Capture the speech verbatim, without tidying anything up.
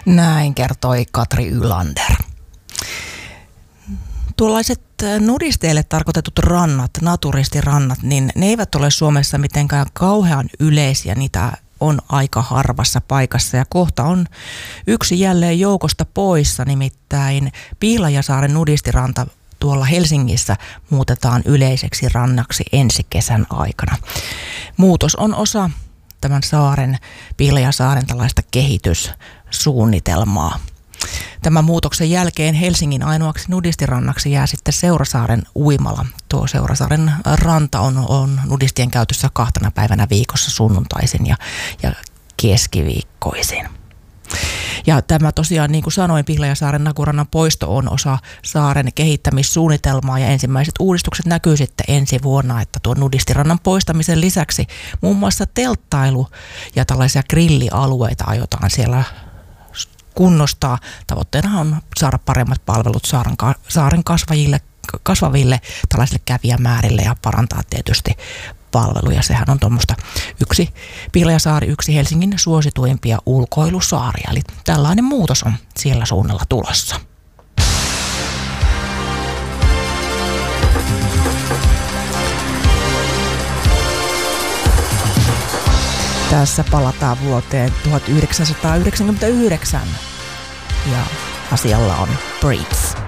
Näin kertoi Katri Ylander. Tuollaiset nudisteille tarkoitetut rannat, naturistirannat, niin ne eivät ole Suomessa mitenkään kauhean yleisiä. Niitä on aika harvassa paikassa ja kohta on yksi jälleen joukosta poissa, nimittäin Pihlajasaaren nudistiranta tuolla Helsingissä muutetaan yleiseksi rannaksi ensi kesän aikana. Muutos on osa tämän saaren, Pihlajasaaren tällaista kehityssuunnitelmaa. Tämän muutoksen jälkeen Helsingin ainoaksi nudistirannaksi jää sitten Seurasaaren uimala. Tuo Seurasaaren ranta on, on nudistien käytössä kahtena päivänä viikossa sunnuntaisin ja, ja keskiviikkoisin. Ja tämä tosiaan, niin kuin sanoin, Pihlajasaaren Nakurannan poisto on osa saaren kehittämissuunnitelmaa ja ensimmäiset uudistukset näkyy sitten ensi vuonna, että tuon nudistirannan poistamisen lisäksi muun muassa telttailu ja tällaisia grillialueita aiotaan siellä kunnostaa. Tavoitteena on saada paremmat palvelut saaren, saaren kasvajille, kasvaville tällaisille kävijämäärille ja parantaa tietysti palveluja. Sehän on tuommoista yksi Pihlajasaari, yksi Helsingin suosituimpia ulkoilusaaria. Eli tällainen muutos on siellä suunnalla tulossa. Tässä palataan vuoteen tuhatyhdeksänsataayhdeksänkymmentäyhdeksän ja asialla on Breeds.